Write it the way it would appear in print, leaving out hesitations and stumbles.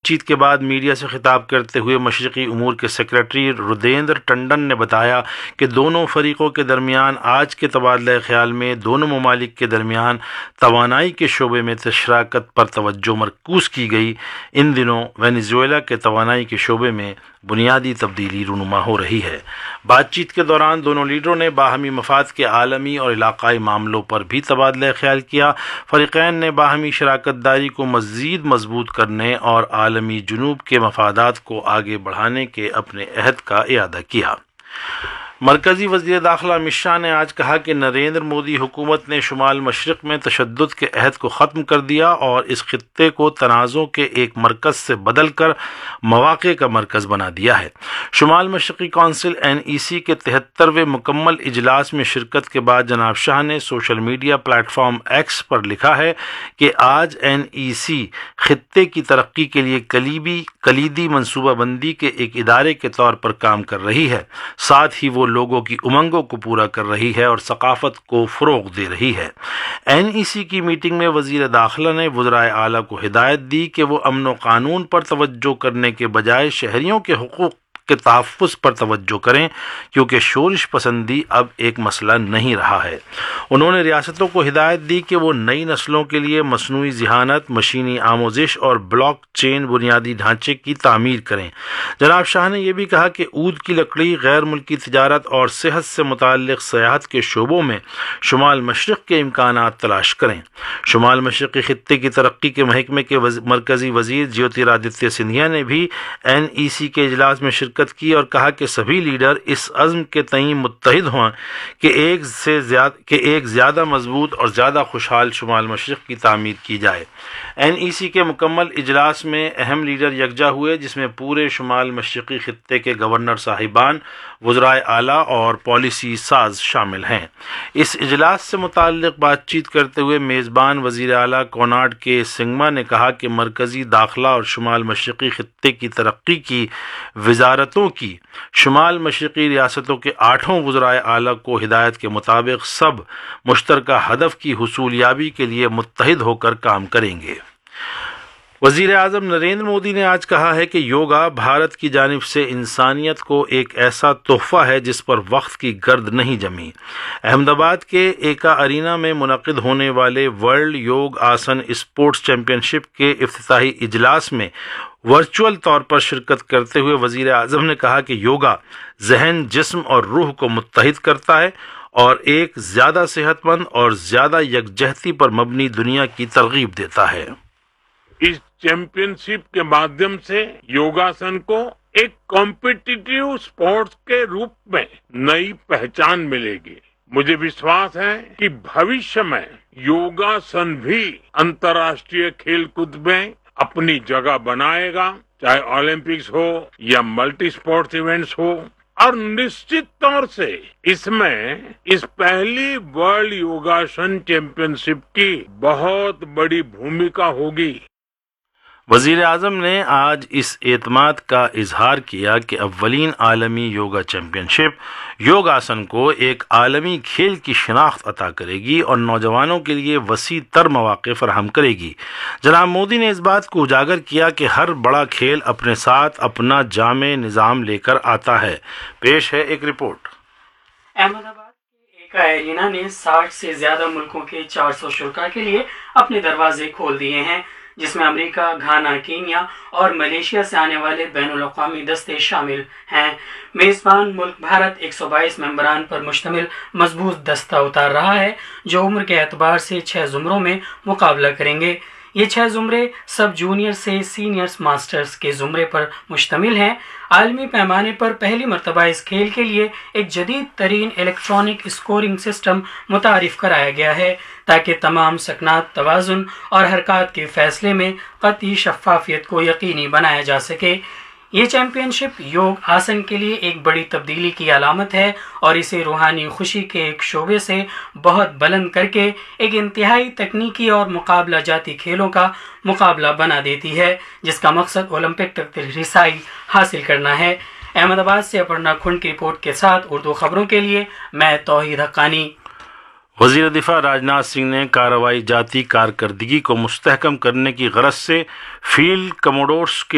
چیت کے بعد میڈیا سے خطاب کرتے ہوئے مشرقی امور کے سیکرٹری رودیندر ٹنڈن نے بتایا کہ دونوں فریقوں کے درمیان آج کے تبادلہ خیال میں دونوں ممالک کے درمیان توانائی کے شعبے میں شراکت پر توجہ مرکوز کی گئی۔ ان دنوں وینزویلا کے توانائی کے شعبے میں بنیادی تبدیلی رونما ہو رہی ہے۔ بات چیت کے دوران دونوں لیڈروں نے باہمی مفاد کے عالمی اور علاقائی معاملوں پر بھی تبادلہ خیال کیا۔ فریقین نے باہمی شراکت داری کو مزید مضبوط کرنے اور عالمی جنوب کے مفادات کو آگے بڑھانے کے اپنے عہد کا اعادہ کیا۔ مرکزی وزیر داخلہ امت شاہ نے آج کہا کہ نریندر مودی حکومت نے شمال مشرق میں تشدد کے عہد کو ختم کر دیا اور اس خطے کو تنازع کے ایک مرکز سے بدل کر مواقع کا مرکز بنا دیا ہے۔ شمال مشرقی کونسل NEC کے 73ویں مکمل اجلاس میں شرکت کے بعد جناب شاہ نے social media plate form x پر لکھا ہے کہ آج NEC خطے کی ترقی کے لیے کلیدی منصوبہ بندی کے ایک ادارے کے طور پر کام کر رہی ہے، ساتھ ہی وہ لوگوں کی امنگوں کو پورا کر رہی ہے اور ثقافت کو فروغ دے رہی ہے۔ NEC کی میٹنگ میں وزیر داخلہ نے وزرائے اعلیٰ کو ہدایت دی کہ وہ امن و قانون پر توجہ کرنے کے بجائے شہریوں کے حقوق کے تحفظ پر توجہ کریں، کیونکہ شورش پسندی اب ایک مسئلہ نہیں رہا ہے۔ انہوں نے ریاستوں کو ہدایت دی کہ وہ نئی نسلوں کے لیے مصنوعی ذہانت، مشینی آموزش اور بلاک چین بنیادی ڈھانچے کی تعمیر کریں۔ جناب شاہ نے یہ بھی کہا کہ عود کی لکڑی، غیر ملکی تجارت اور صحت سے متعلق سیاحت کے شعبوں میں شمال مشرق کے امکانات تلاش کریں۔ شمال مشرقی خطے کی ترقی کے محکمے کے مرکزی وزیر جیوترادتیہ سندھیا نے بھی NEC کے اجلاس میں شرکت کی اور کہا کہ سبھی لیڈر اس عزم کے تئیں متحد ہوں کہ ایک زیادہ مضبوط اور زیادہ خوشحال شمال مشرق کی تعمیر کی جائے۔ NEC کے مکمل اجلاس میں اہم لیڈر یکجا ہوئے، جس میں پورے شمال مشرقی خطے کے گورنر صاحبان، وزرائے اعلیٰ اور پالیسی ساز شامل ہیں۔ اس اجلاس سے متعلق بات چیت کرتے ہوئے میزبان وزیر اعلیٰ کنارڈ کے سنگما نے کہا کہ مرکزی داخلہ اور شمال مشرقی خطے کی ترقی کی وزارتوں کی شمال مشرقی ریاستوں کے 8 وزرائے اعلیٰ کو ہدایت کے مطابق سب مشترکہ ہدف کی حصولیابی کے لیے متحد ہو کر کام کریں گے۔ وزیر اعظم نریندر مودی نے آج کہا ہے کہ یوگا بھارت کی جانب سے انسانیت کو ایک ایسا تحفہ ہے جس پر وقت کی گرد نہیں جمی۔ احمد آباد کے ایکا ارینا میں منعقد ہونے والے ورلڈ یوگ آسن اسپورٹس چیمپئن شپ کے افتتاحی اجلاس میں ورچوئل طور پر شرکت کرتے ہوئے وزیر اعظم نے کہا کہ یوگا ذہن، جسم اور روح کو متحد کرتا ہے اور ایک زیادہ صحت مند اور زیادہ یکجہتی پر مبنی دنیا کی ترغیب دیتا ہے۔ اس چیمپئن شپ کے مادھیم سے یوگاسن کو ایک کمپیٹیٹیو سپورٹس کے روپ میں نئی پہچان ملے گی۔ مجھے وشواس ہے کہ بھوشیہ میں یوگاسن بھی انترراشٹریہ کھیل کود میں اپنی جگہ بنائے گا، چاہے اولمپکس ہو یا ملٹی سپورٹس ایونٹس ہو، اور نشچت طور سے اس میں اس پہلی ورلڈ یوگاسن چیمپئن شپ کی بہت بڑی بھومکا ہوگی۔ وزیر اعظم نے آج اس اعتماد کا اظہار کیا کہ اولین عالمی یوگا چیمپئن شپ یوگاسن کو ایک عالمی کھیل کی شناخت عطا کرے گی اور نوجوانوں کے لیے وسیع تر مواقع فراہم کرے گی۔ جناب مودی نے اس بات کو اجاگر کیا کہ ہر بڑا کھیل اپنے ساتھ اپنا جامع نظام لے کر آتا ہے۔ پیش ہے ایک رپورٹ۔ احمد آباد کے ایکا ارینا نے 60 سے زیادہ ملکوں کے 400 شرکاء کے لیے اپنے دروازے کھول دیے ہیں، جس میں امریکہ، گھانا، کینیا اور ملیشیا سے آنے والے بین الاقوامی دستے شامل ہیں۔ میزبان ملک بھارت 122 ممبران پر مشتمل مضبوط دستہ اتار رہا ہے، جو عمر کے اعتبار سے 6 زمروں میں مقابلہ کریں گے۔ یہ 6 زمرے سب جونیئر سے سینئرز ماسٹرز کے زمرے پر مشتمل ہیں۔ عالمی پیمانے پر پہلی مرتبہ اس کھیل کے لیے ایک جدید ترین الیکٹرانک اسکورنگ سسٹم متعارف کرایا گیا ہے تاکہ تمام سکنات، توازن اور حرکات کے فیصلے میں قطعی شفافیت کو یقینی بنایا جا سکے۔ یہ چیمپئن شپ یوگ آسن کے لیے ایک بڑی تبدیلی کی علامت ہے اور اسے روحانی خوشی کے ایک شعبے سے بہت بلند کر کے ایک انتہائی تکنیکی اور مقابلہ جاتی کھیلوں کا مقابلہ بنا دیتی ہے، جس کا مقصد اولمپک تک رسائی حاصل کرنا ہے۔ احمد آباد سے اپرنا کھنڈ کی رپورٹ کے ساتھ اردو خبروں کے لیے میں توحید حقانی۔ وزیر دفاع راجناتھ سنگھ نے کارروائی جاتی کارکردگی کو مستحکم کرنے کی غرض سے فیلڈ کموڈورس کے